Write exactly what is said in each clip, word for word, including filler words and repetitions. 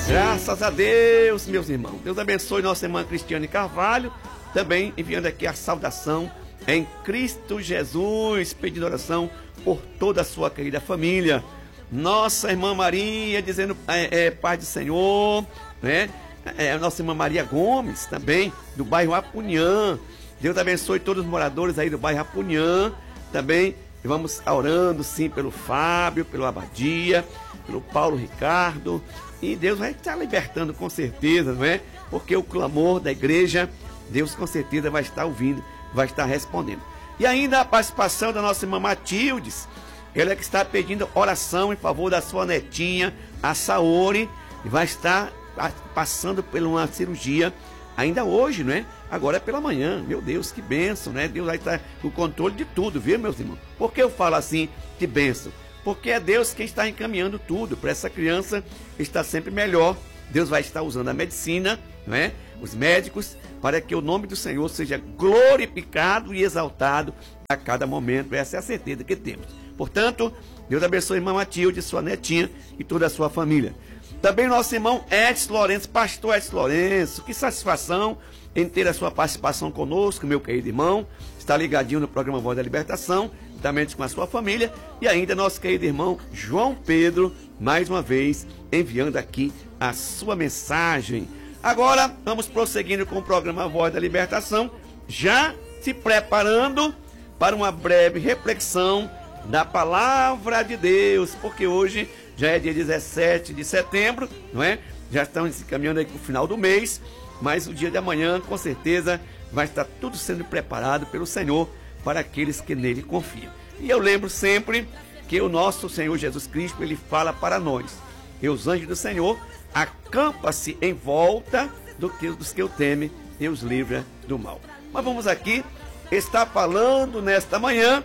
Graças a Deus, meus irmãos. Deus abençoe nossa irmã Cristiane Carvalho, também enviando aqui a saudação em Cristo Jesus, pedindo oração por toda a sua querida família. Nossa irmã Maria, dizendo é, é, Pai do Senhor, né? É, a nossa irmã Maria Gomes, também, do bairro Apunhã. Deus abençoe todos os moradores aí do bairro Apunhã, também. E vamos orando, sim, pelo Fábio, pelo Abadia, pelo Paulo Ricardo. E Deus vai estar libertando com certeza, não é? Porque o clamor da igreja, Deus com certeza vai estar ouvindo, vai estar respondendo. E ainda a participação da nossa irmã Matildes, ela é que está pedindo oração em favor da sua netinha, a Saori, e vai estar passando por uma cirurgia ainda hoje, não é? Agora é pela manhã. Meu Deus, que bênção, né? Deus vai estar no controle de tudo, viu, meus irmãos? Por que eu falo assim de bênção? Porque é Deus quem está encaminhando tudo para essa criança estar sempre melhor. Deus vai estar usando a medicina, não é? Os médicos, para que o nome do Senhor seja glorificado e exaltado a cada momento. Essa é a certeza que temos. Portanto, Deus abençoe a irmã Matilde, sua netinha e toda a sua família. Também nosso irmão Edson Lourenço, pastor Edson Lourenço, que satisfação em ter a sua participação conosco, meu querido irmão. Está ligadinho no programa Voz da Libertação, também com a sua família. E ainda nosso querido irmão João Pedro, mais uma vez, enviando aqui a sua mensagem. Agora, vamos prosseguindo com o programa Voz da Libertação, já se preparando para uma breve reflexão da Palavra de Deus, porque hoje já é dia dezessete de setembro, não é? Já estamos se caminhando aí para o final do mês, mas o dia de amanhã, com certeza, vai estar tudo sendo preparado pelo Senhor para aqueles que nele confiam. E eu lembro sempre que o nosso Senhor Jesus Cristo, ele fala para nós, e os anjos do Senhor acampa-se em volta do que, dos que o temem e os livra do mal. Mas vamos aqui estar falando nesta manhã,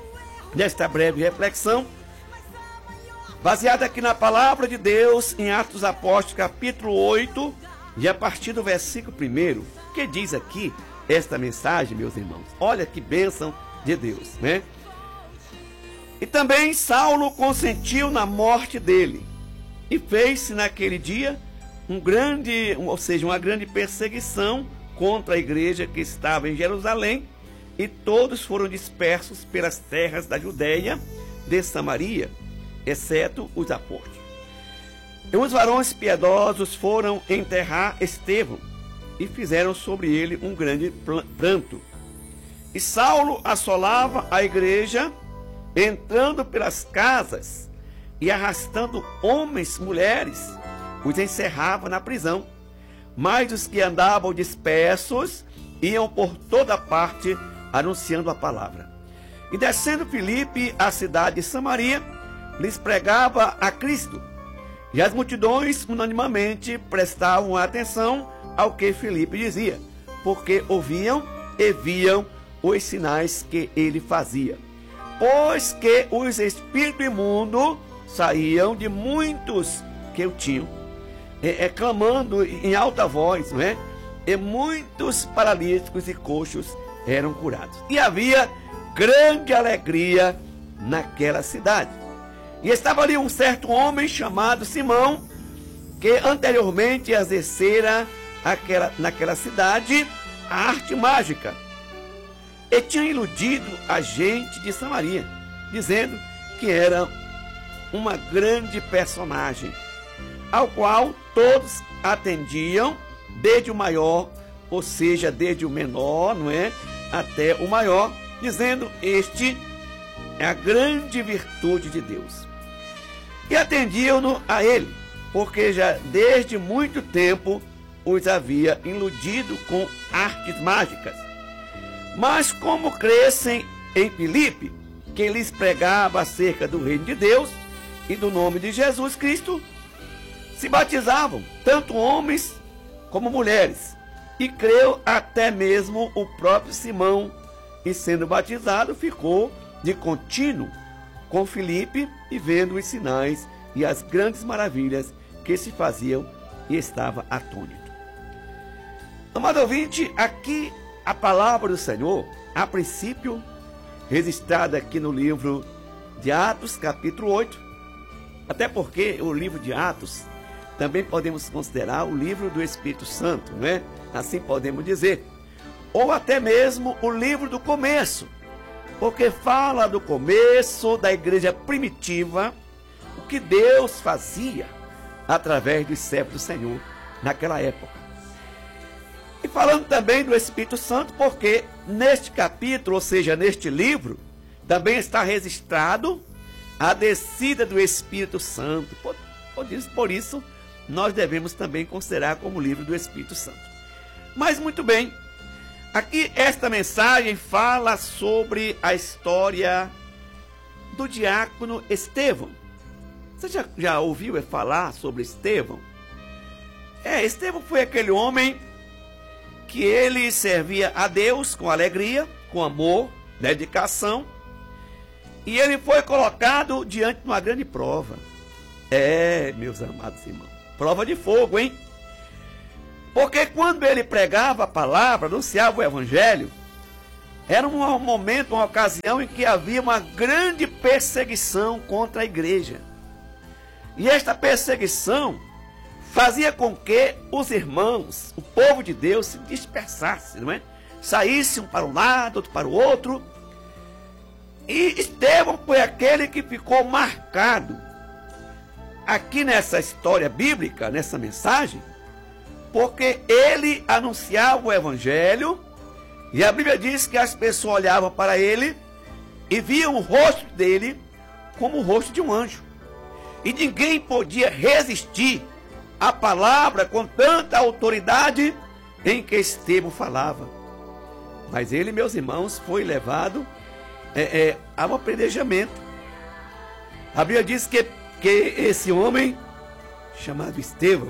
nesta breve reflexão, baseada aqui na Palavra de Deus, em Atos Apóstolos, capítulo oito, e a partir do versículo primeiro, que diz aqui esta mensagem, meus irmãos. Olha que bênção de Deus, né? E também Saulo consentiu na morte dele, e fez-se naquele dia um grande, ou seja, uma grande perseguição contra a igreja que estava em Jerusalém, e todos foram dispersos pelas terras da Judéia, de Samaria, exceto os apóstolos. E os varões piedosos foram enterrar Estevão, e fizeram sobre ele um grande pranto. E Saulo assolava a igreja, entrando pelas casas e arrastando homens, mulheres, os encerrava na prisão. Mas os que andavam dispersos iam por toda parte anunciando a palavra. E descendo Filipe à cidade de Samaria, lhes pregava a Cristo. E as multidões unanimamente prestavam atenção ao que Filipe dizia, porque ouviam e viam os sinais que ele fazia. Pois que os espíritos imundos saíam de muitos que o tinham, é, é, clamando em alta voz, não é? E muitos paralíticos e coxos eram curados. E havia grande alegria naquela cidade. E estava ali um certo homem chamado Simão, que anteriormente exercera aquela, naquela cidade a arte mágica, e tinha iludido a gente de Samaria, dizendo que era uma grande personagem, ao qual todos atendiam, desde o maior, ou seja, desde o menor, não é, até o maior, dizendo: este é a grande virtude de Deus. E atendiam-no a ele, porque já desde muito tempo os havia iludido com artes mágicas. Mas como crescem em Filipe, que lhes pregava acerca do reino de Deus e do nome de Jesus Cristo, se batizavam, tanto homens como mulheres, e creu até mesmo o próprio Simão, e sendo batizado, ficou de contínuo com Filipe, e vendo os sinais e as grandes maravilhas que se faziam, e estava atônito. Amado ouvinte, aqui a palavra do Senhor, a princípio, registrada aqui no livro de Atos, capítulo oito, até porque o livro de Atos também podemos considerar o livro do Espírito Santo, né? Assim podemos dizer. Ou até mesmo o livro do começo, porque fala do começo da igreja primitiva, o que Deus fazia através dos servos do Senhor naquela época. E falando também do Espírito Santo, porque neste capítulo, ou seja, neste livro, também está registrado a descida do Espírito Santo. Por, por, isso, por isso, nós devemos também considerar como livro do Espírito Santo. Mas muito bem, aqui esta mensagem fala sobre a história do diácono Estevão. Você já, já ouviu falar sobre Estevão? É, Estevão foi aquele homem que ele servia a Deus com alegria, com amor, dedicação, e ele foi colocado diante de uma grande prova. É, meus amados irmãos, prova de fogo, hein? Porque quando ele pregava a palavra, anunciava o evangelho, era um momento, uma ocasião em que havia uma grande perseguição contra a igreja. E esta perseguição fazia com que os irmãos, o povo de Deus, se dispersasse, não é? Saísse um para um lado, outro para o outro. E Estevão foi aquele que ficou marcado aqui nessa história bíblica, nessa mensagem, porque ele anunciava o evangelho, e a Bíblia diz que as pessoas olhavam para ele e viam o rosto dele como o rosto de um anjo. E ninguém podia resistir à palavra com tanta autoridade em que Estevão falava. Mas ele, meus irmãos, foi levado é, é, ao apedrejamento. A Bíblia diz que, que esse homem, chamado Estevão,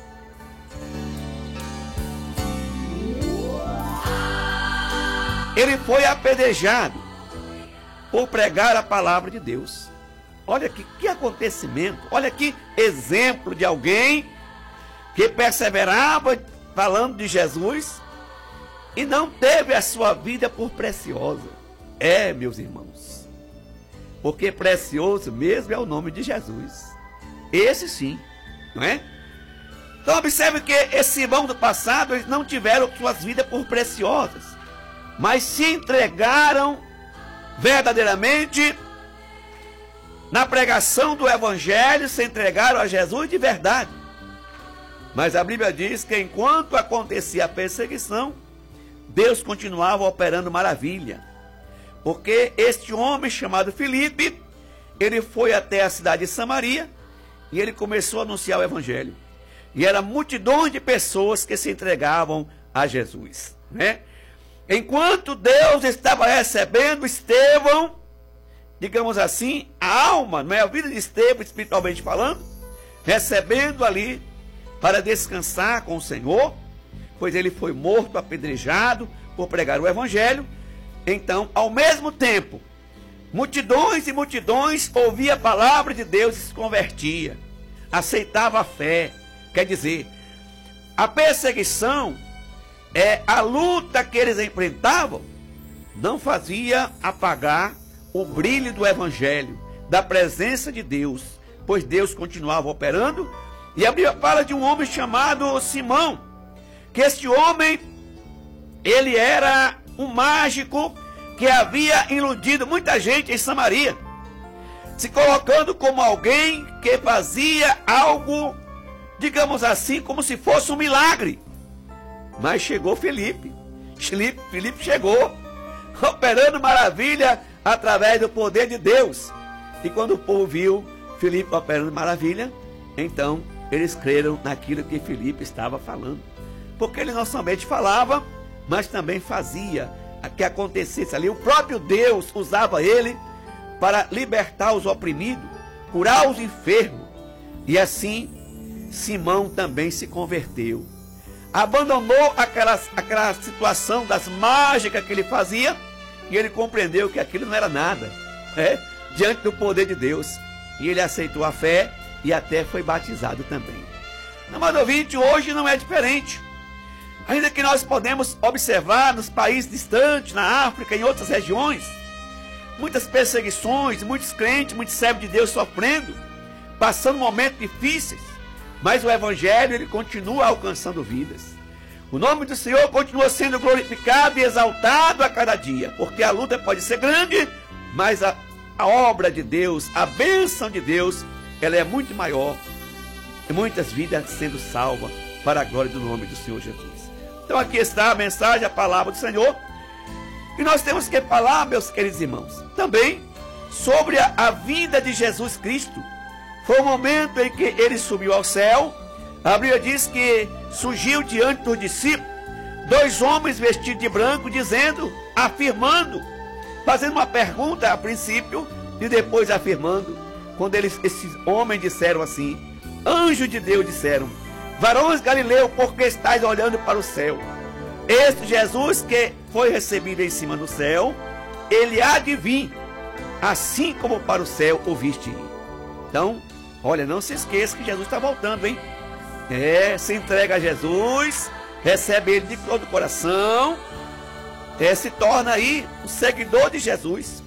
ele foi apedrejado por pregar a palavra de Deus. Olha que, que acontecimento, olha que exemplo de alguém que perseverava falando de Jesus e não teve a sua vida por preciosa. É, meus irmãos, porque precioso mesmo é o nome de Jesus. Esse sim, não é? Então observe que esse irmão do passado, eles não tiveram suas vidas por preciosas, mas se entregaram verdadeiramente na pregação do evangelho, se entregaram a Jesus de verdade. Mas a Bíblia diz que enquanto acontecia a perseguição, Deus continuava operando maravilha. Porque este homem chamado Filipe, ele foi até a cidade de Samaria e ele começou a anunciar o evangelho. E eram multidões de pessoas que se entregavam a Jesus, né? Enquanto Deus estava recebendo Estevão, digamos assim, a alma, não é a vida de Estevão, espiritualmente falando, recebendo ali para descansar com o Senhor, pois ele foi morto, apedrejado por pregar o evangelho. Então, ao mesmo tempo, multidões e multidões ouviam a palavra de Deus e se convertia, aceitava a fé. Quer dizer, a perseguição, é a luta que eles enfrentavam, não fazia apagar o brilho do evangelho, da presença de Deus, pois Deus continuava operando. E a Bíblia fala de um homem chamado Simão, que este homem, ele era um mágico que havia iludido muita gente em Samaria, se colocando como alguém que fazia algo, digamos assim, como se fosse um milagre. Mas chegou Filipe, Filipe, Filipe chegou, operando maravilha através do poder de Deus. E quando o povo viu Filipe operando maravilha, então eles creram naquilo que Filipe estava falando. Porque ele não somente falava, mas também fazia que acontecesse ali. O próprio Deus usava ele para libertar os oprimidos, curar os enfermos. E assim, Simão também se converteu. Abandonou aquela, aquela situação das mágicas que ele fazia, e ele compreendeu que aquilo não era nada, é, diante do poder de Deus. E ele aceitou a fé e até foi batizado também. Amado ouvinte, hoje não é diferente. Ainda que nós podemos observar nos países distantes, na África e em outras regiões, muitas perseguições, muitos crentes, muitos servos de Deus sofrendo, passando momentos difíceis. mas o Evangelho ele continua alcançando vidas. O nome do Senhor continua sendo glorificado e exaltado a cada dia, porque a luta pode ser grande, mas a, a obra de Deus, a bênção de Deus, ela é muito maior, e muitas vidas sendo salvas para a glória do nome do Senhor Jesus. Então aqui está a mensagem, a palavra do Senhor, e nós temos que falar, meus queridos irmãos, também sobre a, a vida de Jesus Cristo. Foi o momento em que ele subiu ao céu. A Bíblia diz que surgiu diante dos discípulos dois homens vestidos de branco, dizendo, afirmando, fazendo uma pergunta a princípio e depois afirmando. Quando eles, esses homens disseram assim, anjos de Deus disseram, varões Galileu, por que estáis olhando para o céu? Este Jesus que foi recebido em cima do céu, ele há de vir, assim como para o céu o viste ir. Então, olha, não se esqueça que Jesus está voltando, hein? É, se entrega a Jesus, recebe ele de todo o coração, é, se torna aí um seguidor de Jesus.